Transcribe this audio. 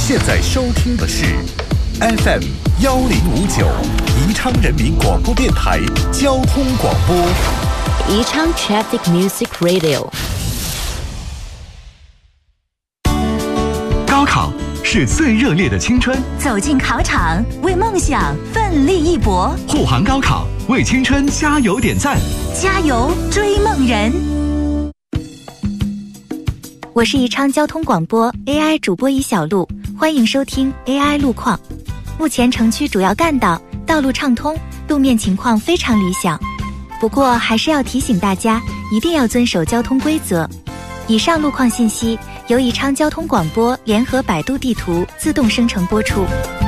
现在收听的是 FM 1059宜昌人民广播电台交通广播， 宜昌 Traffic Music Radio。 高考是最热烈的青春， 走进考场，为梦想奋力一搏。 护航高考，为青春加油点赞， 加油追梦人！ 我是宜昌交通广播 AI 主播尹小璐，欢迎收听 AI 路况。目前城区主要干道道路畅通，路面情况非常理想。不过还是要提醒大家，一定要遵守交通规则。以上路况信息由宜昌交通广播联合百度地图自动生成播出。